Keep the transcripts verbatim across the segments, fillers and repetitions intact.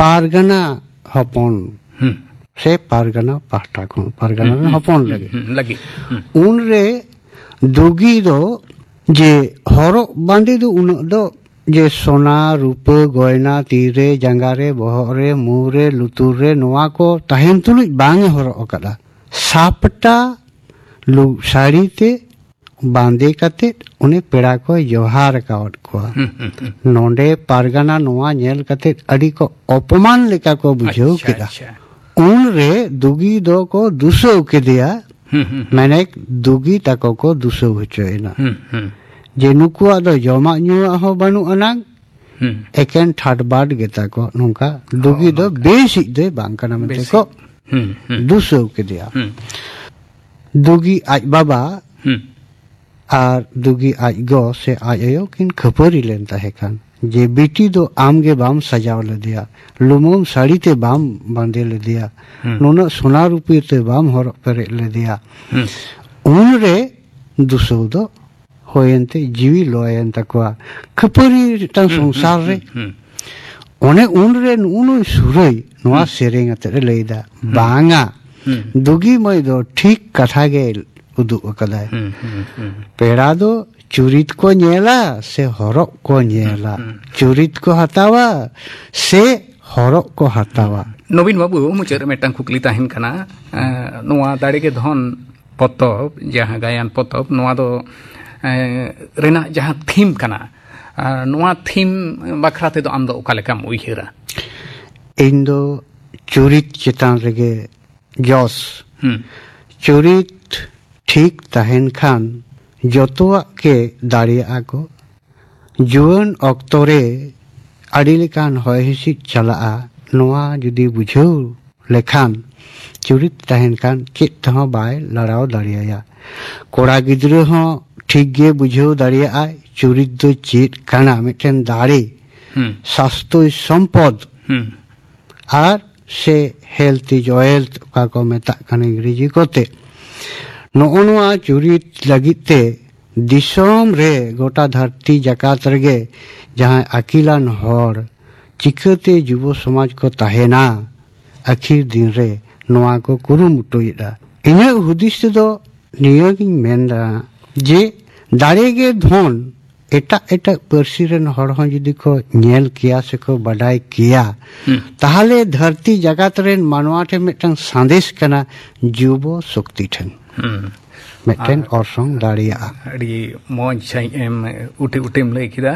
पारगना हपन से पारगना पाटा को पारगना हपन लगे लगे उन रे दुगी दो जे हरो बांधे दो उन दो जे सोना रूप गोयना तीरे जंगारे बहरे मुरे लुतुरे नोआ को तहन तुलुज बांगे हरो अकदा सापटा लु साड़ी ते बांधे कते उन्हें पेड़ा को जोहार कावट को नोंडे पारगना नोआ नेल कते अड़ी को अपमान लेका को बुझो किदा उन रे दुगी दो को दुसो के दिया मैंने दुगी तको को दुसो हुचोइना जे नुकुआ दो जमा न्युआ हो बनु अनांग एकेन ठाटबाट गेता को नुका दुगी दो बेसी दे बांकना में को दुसो के दिया दुगी आज बाबा आर दुगी आज गो से आज आयो किन खपरी लेनता है खान जे बेटी दो आम के बाम सजाव ले दिया लुमोम साड़ी ते बाम बांधे ले दिया नोना सोना रुपये ते बाम हर पर ले दिया उन रे दुसो दो होयंते जीवी लोयंता को खपरी तं संसार रे ओने उन रे उनु सुरई नोआ सेरेंग अते लेदा बांगा दुगी मय दो ठीक कथा गे उदु अकदाय पेड़ा दो चुरित को नेला से हरक को नेला चुरित को हतावा से हरक को हतावा नवीन बाबू मुचार मेटां कुकली ताहिन कना नोआ दाड़े के धन पतब जहां गायन पतब नोआ दो रेना जहां थीम कना नोआ थीम बखरा ते दो आम दो ओका लेकाम उइहेरा इन दो चुरित चेतान रेगे जॉस चुरित ठीक ताहिन खान जोतोआ के दाड़िया को जुआन अक्तोरे आड़ी लेकान होय हिसिक चलाआ नोआ जुदी बुझो लेखान चुरित ताहिन खान चेत तह बाय लड़ाओ दाड़िया कोड़ा गिद्रो हो ठीक गे बुझो दाड़िया चुरित दो चेत काना मिटेन दाड़े स्वास्थ्य संपद आर से हेल्थ इज वेल्थ का को मेता कान इंग्रेजी कोते नोआ चुरित लगिते दिसोम रे गोटा धरती जकात रगे जहां अकिलान हर चिकते युव समाज को ताहेना आखिर दिन रे नोआ को कुरुमुटुइदा इने हुदिस दो नियोगिन मेंदा जे दाड़ेगे धन एटा एटा पर्सी रेन हर हो जदि को नेल किया से को बडाई किया ताहले धरती जगत रेन मानवा ठे मिटन संदेश कना जुबो शक्ति ठन मिटन औरसंग दाड़िया अड़ी मोज छाई एम उठे उठेम लई किदा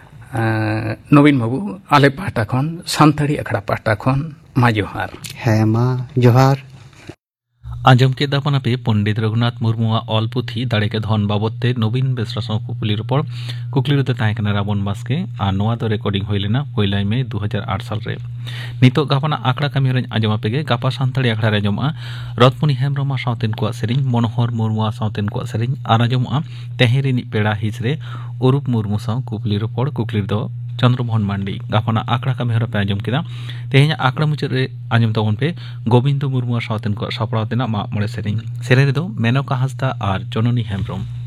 नवीन बाबू आले पाटा खन सांतड़ी अखड़ा पाटा खन मा जोहार है मा जोहार आंजम के दापना पे पंडित रघुनाथ मुर्मुआ ऑल पुथी दाड़े के धन बाबते नवीन बेसरा कुकली रपड़ कुकली रते ताहेकना रावण बास्के आ नोआ दो रिकॉर्डिंग होइलेना कोइलाई में दो हज़ार आठ साल रे नितो गापना आकड़ा कामी रे आंजम पेगे गापा सांतड़ी आकड़ा रे आंजमा रतमणि हेमब्रह्मा सावतेन को सेरिंग मनोहर मुर्मुआ सावतेन को सेरिंग आर आंजमा तेहेरिनी पेड़ा हिजरे अरूप मुर्मु साव कुकली रपड़ कुकली दो चंद्रमोहन मांडी गापना आकड़ा का मेहर पे आंजम किदा तेहेኛ आकड़ा मुचार रे आंजम तबन पे गोविंद मुर्मु सावतेन को सापड़ाव तेना मा मळे सेरिंग सेरे रे दो मेनका हंसदा आर जननी हेमब्रम